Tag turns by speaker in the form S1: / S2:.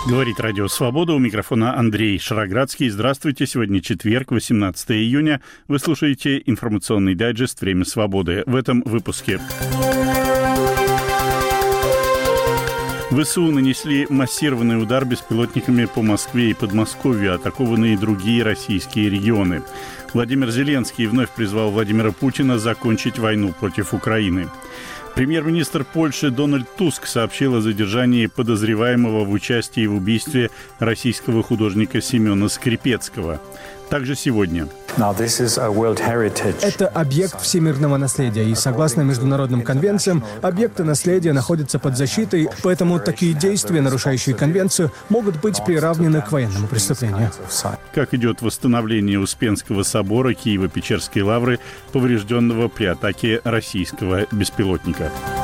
S1: Говорит Радио Свобода, у микрофона Андрей Шароградский. Здравствуйте, сегодня четверг, 18 июня. Вы слушаете информационный дайджест «Время свободы». В этом выпуске. ВСУ нанесли массированный удар беспилотниками по Москве и Подмосковью, атакованы и другие российские регионы. Владимир Зеленский вновь призвал Владимира Путина закончить войну против Украины. Премьер-министр Польши Дональд Туск сообщил о задержании подозреваемого в участии в убийстве российского художника Семена Скрипецкого. Также сегодня.
S2: Это объект всемирного наследия, и согласно международным конвенциям, объекты наследия находятся под защитой, поэтому такие действия, нарушающие конвенцию, могут быть приравнены к военному преступлению.
S1: Как идет восстановление Успенского собора Киево-Печерской лавры, поврежденного при атаке российского беспилотника?